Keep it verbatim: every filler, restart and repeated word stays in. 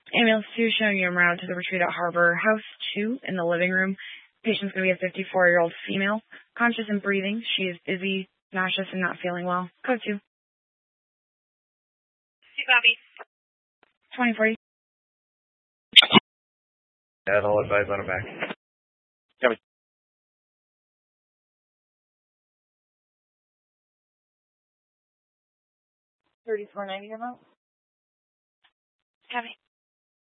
Ambulance two showing you en route to the retreat at Harbor House two in the living room. Patient's going to be a fifty-four-year-old female, conscious and breathing. She is dizzy, nauseous, and not feeling well. Code two. Hey, Bobby. twenty forty. Yeah, I'll advise on it back. Copy. thirty-four ninety about. Copy.